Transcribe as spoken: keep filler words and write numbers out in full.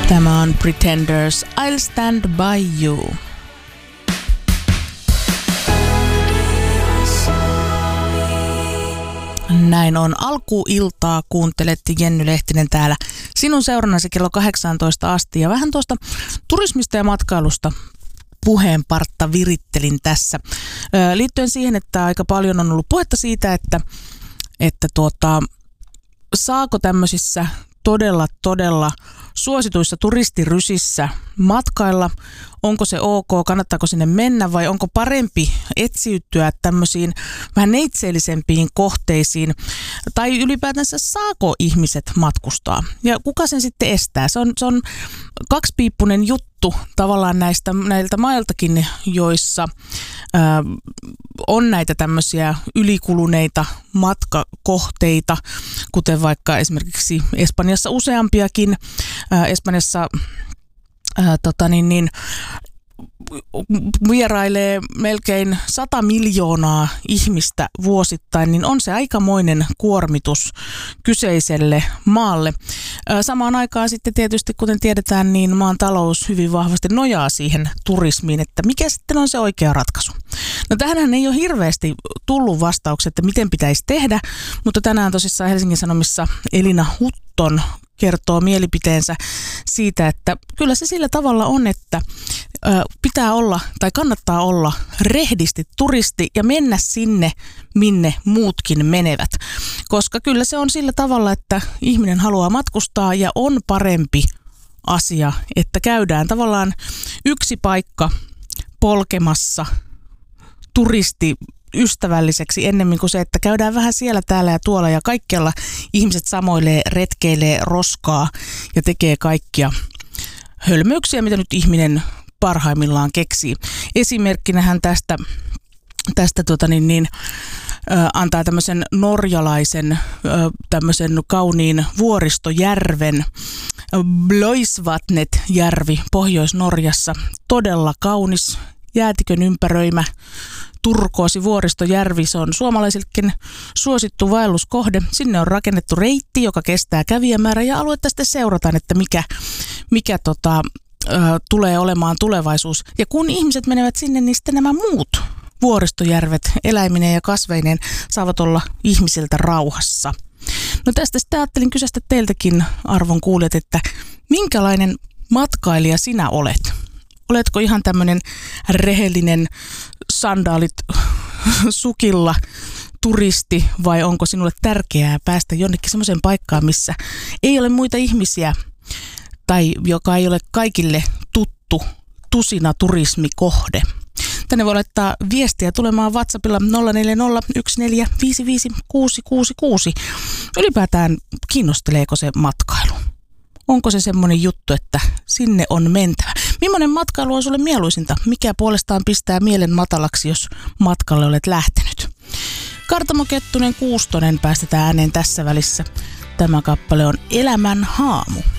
Tämä on Pretenders, I'll Stand By You. Näin on. Alkuiltaa kuuntelet Jenny Lehtinen täällä sinun seurannasi kello kahdeksantoista asti. Ja vähän tuosta turismista ja matkailusta puheenpartta virittelin tässä. Liittyen siihen, että aika paljon on ollut puhetta siitä, että, että tuota, saako tämmöisissä todella, todella suosituissa turistirysissä matkailla, onko se ok, kannattaako sinne mennä vai onko parempi etsiytyä tämmöisiin vähän neitseellisempiin kohteisiin tai ylipäätänsä saako ihmiset matkustaa ja kuka sen sitten estää. Se on, se on kaksipiippunen juttu tavallaan näistä, näiltä mailtakin, joissa ää, on näitä tämmöisiä ylikuluneita matkakohteita, kuten vaikka esimerkiksi Espanjassa useampiakin. Ää, Espanjassa ää, tota niin, niin, vierailee melkein sata miljoonaa ihmistä vuosittain, niin on se aikamoinen kuormitus kyseiselle maalle. Samaan aikaan sitten tietysti, kuten tiedetään, niin maan talous hyvin vahvasti nojaa siihen turismiin, että mikä sitten on se oikea ratkaisu. No tähänhän ei ole hirveästi tullut vastauksia, että miten pitäisi tehdä, mutta tänään tosissaan Helsingin Sanomissa Elina Hutton kertoo mielipiteensä siitä, että kyllä se sillä tavalla on, että pitää olla tai kannattaa olla rehdisti turisti ja mennä sinne, minne muutkin menevät. Koska kyllä se on sillä tavalla, että ihminen haluaa matkustaa ja on parempi asia, että käydään tavallaan yksi paikka polkemassa turisti ystävälliseksi ennemmin kuin se, että käydään vähän siellä, täällä ja tuolla ja kaikkialla ihmiset samoilee, retkeilee, roskaa ja tekee kaikkia hölmöyksiä, mitä nyt ihminen parhaimmillaan keksii. Esimerkkinähän tästä, tästä tuota niin, niin, ä, antaa tämmöisen norjalaisen ä, tämmöisen kauniin vuoristojärven, Bloisvatnet-järvi Pohjois-Norjassa. Todella kaunis, jäätikön ympäröimä turkoosi vuoristojärvi. Se on suomalaisillekin suosittu vaelluskohde. Sinne on rakennettu reitti, joka kestää kävijämäärä ja aluetta sitten seurataan, että mikä, mikä tota, ö, tulee olemaan tulevaisuus. Ja kun ihmiset menevät sinne, niin sitten nämä muut vuoristojärvet eläimineen ja kasveineen saavat olla ihmisiltä rauhassa. No tästä sitten ajattelin kysyä teiltäkin, arvon kuulijat, että minkälainen matkailija sinä olet? Oletko ihan tämmöinen rehellinen sandaalit sukilla turisti vai onko sinulle tärkeää päästä jonnekin semmoiseen paikkaan, missä ei ole muita ihmisiä tai joka ei ole kaikille tuttu tusina turismikohde? Tänne voi laittaa viestiä tulemaan WhatsAppilla nolla neljä nolla yksi neljä viisi viisi kuusi kuusi kuusi. Ylipäätään kiinnosteleeko se matkailu? Onko se semmoinen juttu, että sinne on mentävä? Millainen matkailu on sulle mieluisinta? Mikä puolestaan pistää mielen matalaksi, jos matkalle olet lähtenyt? Kartamo Kettunen Kuustonen päästetään ääneen tässä välissä. Tämä kappale on Elämän haamu.